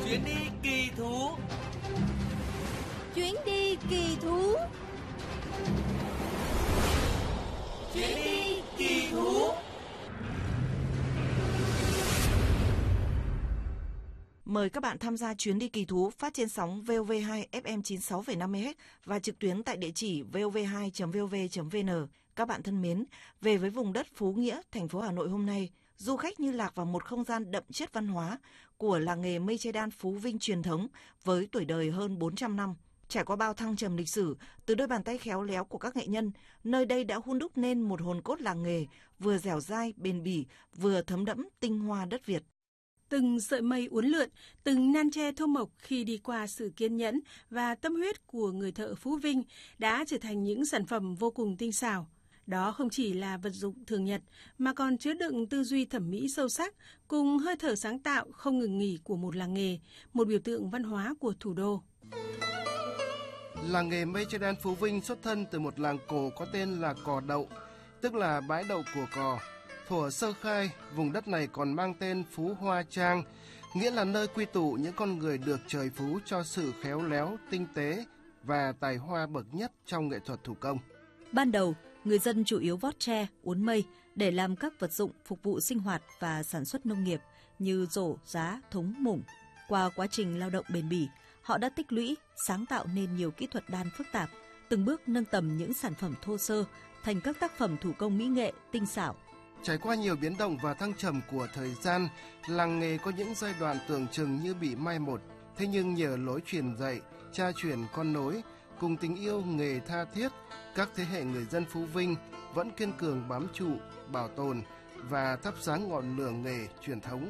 Chuyến đi kỳ thú. Chuyến đi kỳ thú. Chuyến đi kỳ thú. Mời các bạn tham gia chuyến đi kỳ thú phát trên sóng VOV2 FM 96,5 MHz và trực tuyến tại địa chỉ vov2.vov.vn. Các bạn thân mến, về với vùng đất Phú Nghĩa, thành phố Hà Nội hôm nay, du khách như lạc vào một không gian đậm chất văn hóa của làng nghề mây che đan Phú Vinh truyền thống với tuổi đời hơn 400 năm. Trải qua bao thăng trầm lịch sử, từ đôi bàn tay khéo léo của các nghệ nhân, nơi đây đã hun đúc nên một hồn cốt làng nghề vừa dẻo dai, bền bỉ, vừa thấm đẫm tinh hoa đất Việt. Từng sợi mây uốn lượn, từng nan tre thô mộc khi đi qua sự kiên nhẫn và tâm huyết của người thợ Phú Vinh đã trở thành những sản phẩm vô cùng tinh xảo. Đó không chỉ là vật dụng thường nhật mà còn chứa đựng tư duy thẩm mỹ sâu sắc cùng hơi thở sáng tạo không ngừng nghỉ của một làng nghề, một biểu tượng văn hóa của thủ đô. Làng nghề mây che đan Phú Vinh xuất thân từ một làng cổ có tên là Cò Đậu, tức là bãi đậu của cò. Thuở sơ khai, vùng đất này còn mang tên Phú Hoa Trang, nghĩa là nơi quy tụ những con người được trời phú cho sự khéo léo, tinh tế và tài hoa bậc nhất trong nghệ thuật thủ công. Ban đầu, người dân chủ yếu vót tre, uốn mây để làm các vật dụng phục vụ sinh hoạt và sản xuất nông nghiệp như rổ, giá, thúng, mủng. Qua quá trình lao động bền bỉ, họ đã tích lũy, sáng tạo nên nhiều kỹ thuật đan phức tạp, từng bước nâng tầm những sản phẩm thô sơ thành các tác phẩm thủ công mỹ nghệ tinh xảo. Trải qua nhiều biến động và thăng trầm của thời gian, làng nghề có những giai đoạn tưởng chừng như bị mai một. Thế nhưng nhờ lối truyền dạy, cha truyền con nối, cùng tình yêu nghề tha thiết, các thế hệ người dân Phú Vinh vẫn kiên cường bám trụ, bảo tồn và thắp sáng ngọn lửa nghề truyền thống.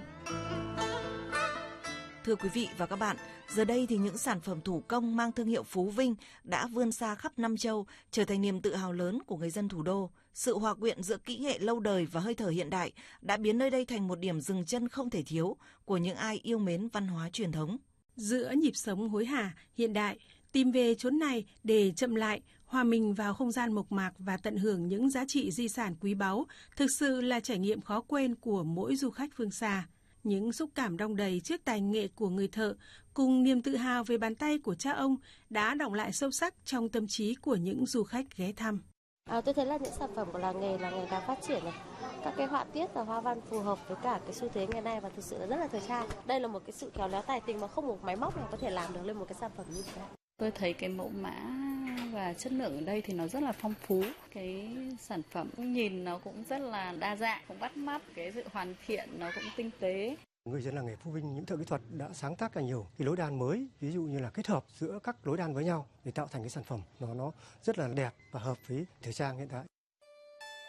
Thưa quý vị và các bạn, giờ đây thì những sản phẩm thủ công mang thương hiệu Phú Vinh đã vươn xa khắp năm châu, trở thành niềm tự hào lớn của người dân thủ đô. Sự hòa quyện giữa kỹ nghệ lâu đời và hơi thở hiện đại đã biến nơi đây thành một điểm dừng chân không thể thiếu của những ai yêu mến văn hóa truyền thống. Giữa nhịp sống hối hả, hiện đại, tìm về chốn này để chậm lại, hòa mình vào không gian mộc mạc và tận hưởng những giá trị di sản quý báu, thực sự là trải nghiệm khó quên của mỗi du khách phương xa. Những xúc cảm đong đầy trước tài nghệ của người thợ cùng niềm tự hào về bàn tay của cha ông đã đọng lại sâu sắc trong tâm trí của những du khách ghé thăm. Tôi thấy là những sản phẩm của làng nghề càng phát triển này. Các cái họa tiết và hoa văn phù hợp với cả cái xu thế ngày nay và thực sự là rất là thời trang. Đây là một cái sự khéo léo tài tình mà không một máy móc nào có thể làm được lên một cái sản phẩm như thế. Tôi thấy cái mẫu mã và chất lượng ở đây thì nó rất là phong phú. Cái sản phẩm nhìn nó cũng rất là đa dạng, cũng bắt mắt, cái sự hoàn thiện nó cũng tinh tế. Người dân làng nghề Phú Vinh, những thợ kỹ thuật đã sáng tác ra nhiều cái lối đan mới, ví dụ như là kết hợp giữa các lối đan với nhau để tạo thành cái sản phẩm nó rất là đẹp và hợp với thời trang hiện tại.